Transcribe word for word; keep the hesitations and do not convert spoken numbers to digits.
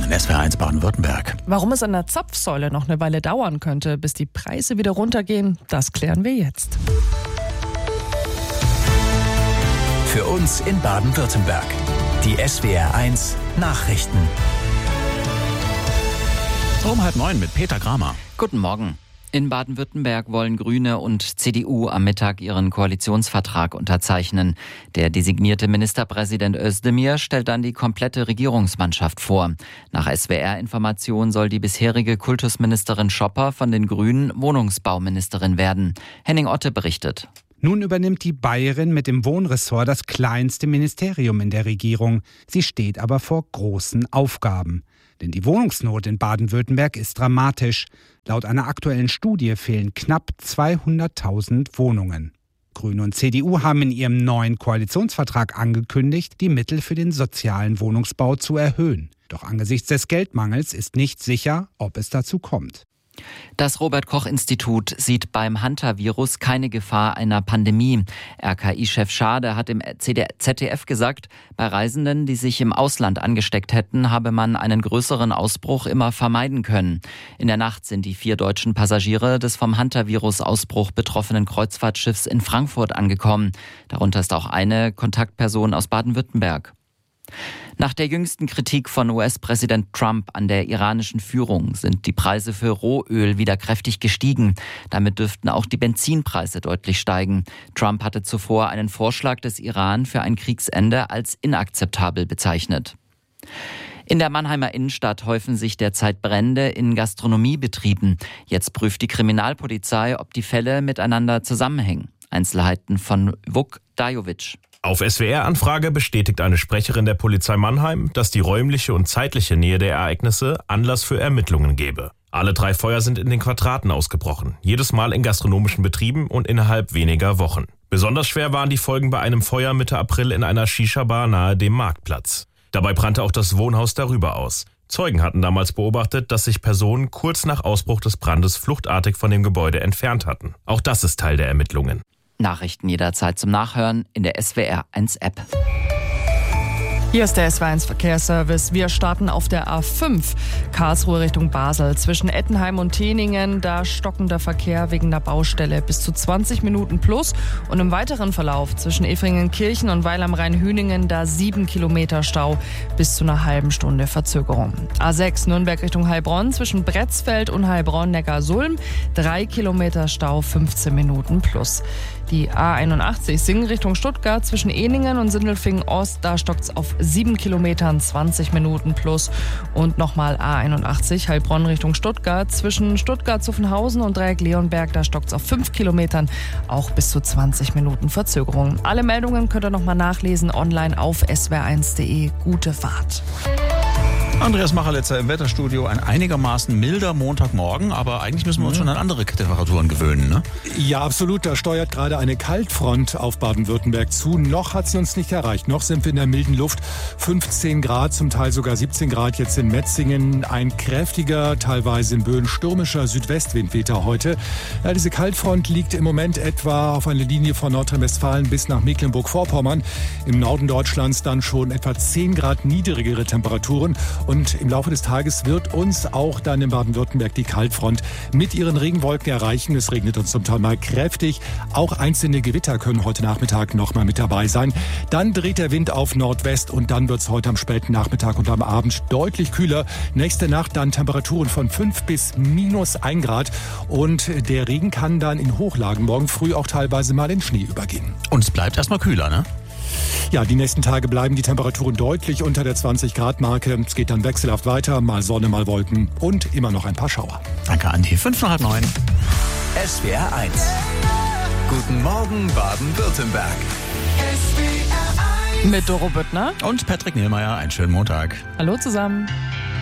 in S W R eins Baden-Württemberg. Warum es an der Zapfsäule noch eine Weile dauern könnte, bis die Preise wieder runtergehen, das klären wir jetzt. Für uns in Baden-Württemberg. Die S W R eins Nachrichten. Um halb neun mit Peter Kramer. Guten Morgen. In Baden-Württemberg wollen Grüne und C D U am Mittag ihren Koalitionsvertrag unterzeichnen. Der designierte Ministerpräsident Özdemir stellt dann die komplette Regierungsmannschaft vor. Nach S W R-Informationen soll die bisherige Kultusministerin Schopper von den Grünen Wohnungsbauministerin werden. Henning Otte berichtet. Nun übernimmt die Bayerin mit dem Wohnressort das kleinste Ministerium in der Regierung. Sie steht aber vor großen Aufgaben. Denn die Wohnungsnot in Baden-Württemberg ist dramatisch. Laut einer aktuellen Studie fehlen knapp zweihunderttausend Wohnungen. Grüne und C D U haben in ihrem neuen Koalitionsvertrag angekündigt, die Mittel für den sozialen Wohnungsbau zu erhöhen. Doch angesichts des Geldmangels ist nicht sicher, ob es dazu kommt. Das Robert-Koch-Institut sieht beim Hantavirus keine Gefahr einer Pandemie. R K I-Chef Schade hat im Z D F gesagt, bei Reisenden, die sich im Ausland angesteckt hätten, habe man einen größeren Ausbruch immer vermeiden können. In der Nacht sind die vier deutschen Passagiere des vom Hantavirus-Ausbruch betroffenen Kreuzfahrtschiffs in Frankfurt angekommen. Darunter ist auch eine Kontaktperson aus Baden-Württemberg. Nach der jüngsten Kritik von U S-Präsident Trump an der iranischen Führung sind die Preise für Rohöl wieder kräftig gestiegen. Damit dürften auch die Benzinpreise deutlich steigen. Trump hatte zuvor einen Vorschlag des Iran für ein Kriegsende als inakzeptabel bezeichnet. In der Mannheimer Innenstadt häufen sich derzeit Brände in Gastronomiebetrieben. Jetzt prüft die Kriminalpolizei, ob die Fälle miteinander zusammenhängen. Einzelheiten von Vuk Dajovic. Auf S W R-Anfrage bestätigt eine Sprecherin der Polizei Mannheim, dass die räumliche und zeitliche Nähe der Ereignisse Anlass für Ermittlungen gebe. Alle drei Feuer sind in den Quadraten ausgebrochen, jedes Mal in gastronomischen Betrieben und innerhalb weniger Wochen. Besonders schwer waren die Folgen bei einem Feuer Mitte April in einer Shisha-Bar nahe dem Marktplatz. Dabei brannte auch das Wohnhaus darüber aus. Zeugen hatten damals beobachtet, dass sich Personen kurz nach Ausbruch des Brandes fluchtartig von dem Gebäude entfernt hatten. Auch das ist Teil der Ermittlungen. Nachrichten jederzeit zum Nachhören in der S W R eins App. Hier ist der S W R eins Verkehrsservice. Wir starten auf der A fünf, Karlsruhe Richtung Basel. Zwischen Ettenheim und Teningen, da stockender Verkehr wegen der Baustelle bis zu zwanzig Minuten plus. Und im weiteren Verlauf zwischen Efringenkirchen und Weil am Rhein-Hüningen, da sieben Kilometer Stau bis zu einer halben Stunde Verzögerung. A sechs, Nürnberg Richtung Heilbronn, zwischen Bretzfeld und Heilbronn-Neckarsulm, drei Kilometer Stau, fünfzehn Minuten plus. Die A einundachtzig, Singen Richtung Stuttgart, zwischen Ehningen und Sindelfingen-Ost, da stockt's auf sieben Kilometern, zwanzig Minuten plus. Und nochmal A einundachtzig, Heilbronn Richtung Stuttgart, zwischen Stuttgart-Zuffenhausen und Dreieck-Leonberg, da stockt's auf fünf Kilometern, auch bis zu zwanzig Minuten Verzögerung. Alle Meldungen könnt ihr nochmal nachlesen online auf s w r eins punkt de. Gute Fahrt. Andreas Macherletzer im Wetterstudio. Ein einigermaßen milder Montagmorgen, aber eigentlich müssen wir uns schon an andere Temperaturen gewöhnen, ne? Ja, absolut. Da steuert gerade eine Kaltfront auf Baden-Württemberg zu. Noch hat sie uns nicht erreicht. Noch sind wir in der milden Luft. fünfzehn Grad, zum Teil sogar siebzehn Grad jetzt in Metzingen. Ein kräftiger, teilweise in Böen stürmischer Südwestwind weht da heute. Ja, diese Kaltfront liegt im Moment etwa auf einer Linie von Nordrhein-Westfalen bis nach Mecklenburg-Vorpommern. Im Norden Deutschlands dann schon etwa zehn Grad niedrigere Temperaturen. Und im Laufe des Tages wird uns auch dann in Baden-Württemberg die Kaltfront mit ihren Regenwolken erreichen. Es regnet uns zum Teil mal kräftig. Auch einzelne Gewitter können heute Nachmittag noch mal mit dabei sein. Dann dreht der Wind auf Nordwest und dann wird es heute am späten Nachmittag und am Abend deutlich kühler. Nächste Nacht dann Temperaturen von fünf bis minus ein Grad. Und der Regen kann dann in Hochlagen morgen früh auch teilweise mal in Schnee übergehen. Und es bleibt erstmal kühler, ne? Ja, die nächsten Tage bleiben die Temperaturen deutlich unter der zwanzig Grad Marke. Es geht dann wechselhaft weiter, mal Sonne, mal Wolken und immer noch ein paar Schauer. Danke, Andi. Fünf nach halb neun. S W R eins. Guten Morgen, Baden-Württemberg. Mit Doro Büttner Und Patrick Niehlmeier. Einen schönen Montag. Hallo zusammen.